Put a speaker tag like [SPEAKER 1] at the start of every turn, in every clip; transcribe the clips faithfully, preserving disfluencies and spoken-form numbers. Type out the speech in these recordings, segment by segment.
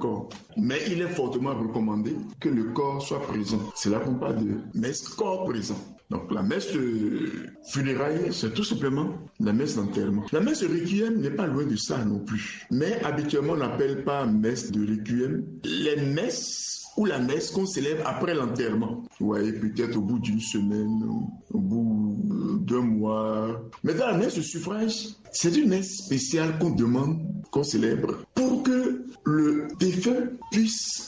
[SPEAKER 1] corps. Mais il est fortement recommandé que le corps soit présent. C'est là qu'on parle de messe corps présent. Donc la messe de funérailles, c'est tout simplement la messe d'enterrement. La messe de requiem n'est pas loin de ça non plus. Mais habituellement, on n'appelle pas messe de requiem les messes ou la messe qu'on célèbre après l'enterrement. Vous voyez, peut-être au bout d'une semaine, au bout d'un mois. Mais dans la messe de suffrage, c'est une messe spéciale qu'on demande, qu'on célèbre, pour que le défunt puisse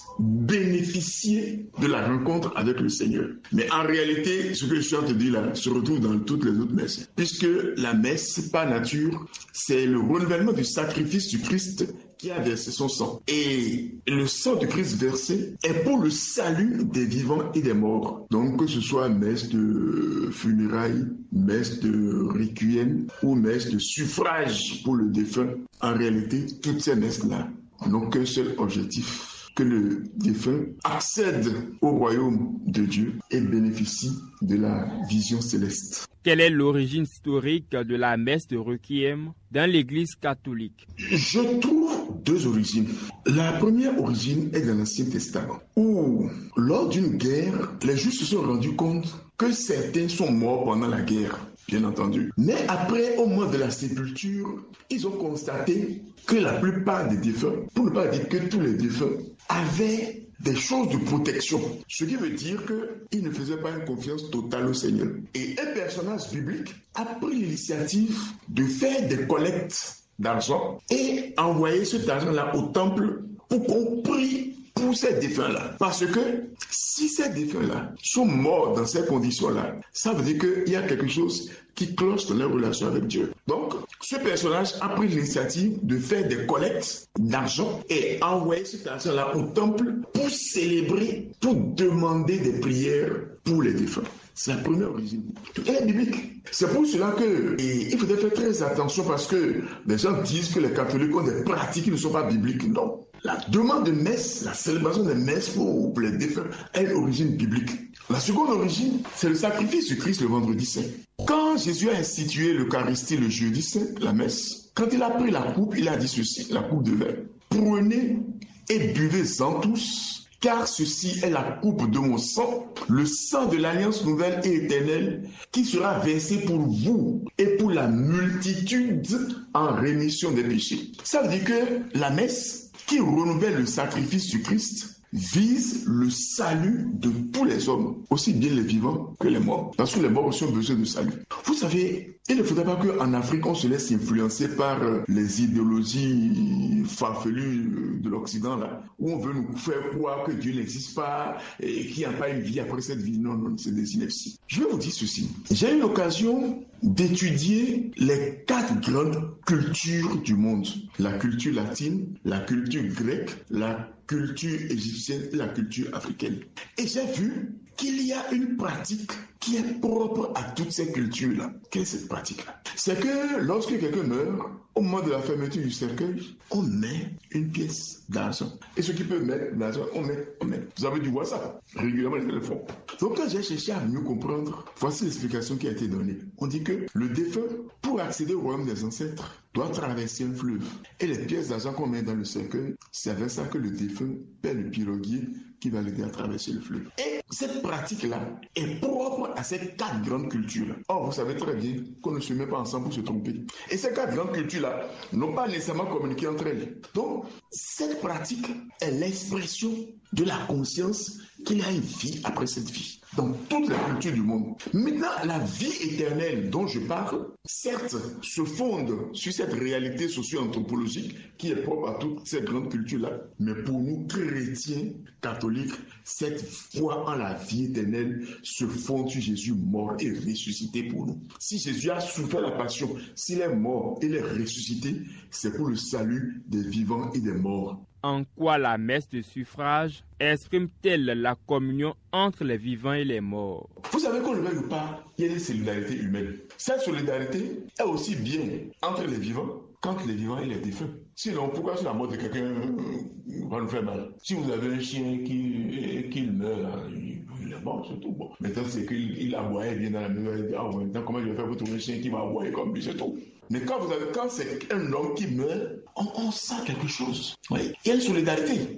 [SPEAKER 1] bénéficier de la rencontre avec le Seigneur. Mais en réalité, ce que je suis en train de dire là se retrouve dans toutes les autres messes. Puisque la messe, par nature, c'est le renouvellement du sacrifice du Christ qui a versé son sang. Et le sang du Christ versé est pour le salut des vivants et des morts. Donc que ce soit messe de funérailles, messe de requiem ou messe de suffrage pour le défunt, en réalité, toutes ces messes-là n'ont qu'un seul objectif: que le défunt accède au royaume de Dieu et bénéficie de la vision céleste.
[SPEAKER 2] Quelle est l'origine historique de la messe de requiem dans l'Église catholique?
[SPEAKER 1] Je trouve deux origines. La première origine est dans l'Ancien Testament, où, lors d'une guerre, les Juifs se sont rendus compte que certains sont morts pendant la guerre, bien entendu. Mais après, au moment de la sépulture, ils ont constaté que la plupart des défunts, pour ne pas dire que tous les défunts, avaient des choses de protection. Ce qui veut dire qu'ils ne faisaient pas une confiance totale au Seigneur. Et un personnage biblique a pris l'initiative de faire des collectes d'argent et envoyer cet argent-là au temple pour qu'on prie pour ces défunts-là. Parce que si ces défunts-là sont morts dans ces conditions-là, ça veut dire qu'il y a quelque chose qui cloche dans leur relation avec Dieu. Donc, ce personnage a pris l'initiative de faire des collectes d'argent et envoyer cet argent-là au temple pour célébrer, pour demander des prières pour les défunts. C'est la première origine. Elle est biblique. C'est pour cela qu'il faudrait faire très attention parce que les gens disent que les catholiques ont des pratiques qui ne sont pas bibliques. Non. La demande de messe, la célébration des messes pour, pour les défunts a une origine biblique. La seconde origine, c'est le sacrifice du Christ le vendredi saint. Quand Jésus a institué l'Eucharistie le jeudi saint, la messe, quand il a pris la coupe, il a dit ceci, la coupe de vin. Prenez et buvez-en tous, car ceci est la coupe de mon sang, le sang de l'alliance nouvelle et éternelle, qui sera versé pour vous et pour la multitude en rémission des péchés. Ça veut dire que la messe, qui renouvelle le sacrifice du Christ, vise le salut de tous les hommes, aussi bien les vivants que les morts. Parce que les morts aussi ont besoin de salut. Vous savez, il ne faudrait pas qu'en Afrique, on se laisse influencer par les idéologies farfelues de l'Occident, là, où on veut nous faire croire que Dieu n'existe pas et qu'il n'y a pas une vie après cette vie. Non, non, c'est des inepties. Je vais vous dire ceci. J'ai eu l'occasion d'étudier les quatre grandes cultures du monde. La culture latine, la culture grecque, la culture égyptienne et la culture africaine. Et j'ai vu qu'il y a une pratique qui est propre à toutes ces cultures-là. Quelle est cette pratique-là? C'est que lorsque quelqu'un meurt, au moment de la fermeture du cercueil, on met une pièce d'argent. Et ceux qui peuvent mettre de l'argent, on met, on met. Vous avez dû voir ça. Régulièrement, les gens le font. Donc quand j'ai cherché à mieux comprendre, voici l'explication qui a été donnée. On dit que le défunt, pour accéder au royaume des ancêtres, doit traverser un fleuve. Et les pièces d'argent qu'on met dans le cercueil, c'est avec ça que le défunt paie le piroguier qui va l'aider à traverser le fleuve. Et cette pratique-là est propre à ces quatre grandes cultures-là. Or, vous savez très bien qu'on ne se met pas ensemble pour se tromper. Et ces quatre grandes cultures-là n'ont pas nécessairement communiqué entre elles. Donc, cette pratique est l'expression de la conscience qu'il y a une vie après cette vie, dans toutes les cultures du monde. Maintenant, la vie éternelle dont je parle, certes, se fonde sur cette réalité socio-anthropologique qui est propre à toutes ces grandes cultures-là. Mais pour nous, chrétiens, catholiques, cette foi en la vie éternelle se fonde sur Jésus mort et ressuscité pour nous. Si Jésus a souffert la passion, s'il est mort et il est ressuscité, c'est pour le salut des vivants et des morts.
[SPEAKER 2] En quoi la messe de suffrage exprime-t-elle la communion entre les vivants et les morts?
[SPEAKER 1] Vous savez qu'on le veuille ou pas, il y a une solidarité humaine. Cette solidarité est aussi bien entre les vivants qu'entre les vivants et les défunts. Sinon, pourquoi sur la mort de quelqu'un va nous faire mal? Si vous avez un chien qui, qui meurt, il est mort, c'est tout. Bon. Maintenant, c'est qu'il il aboie, il vient dans la maison, il dit, ah, maintenant, comment je vais faire pour trouver un chien qui va aboyer comme lui, c'est tout. Mais quand, vous avez, quand c'est un homme qui meurt, on, on sent quelque chose. Oui. Il y a une solidarité.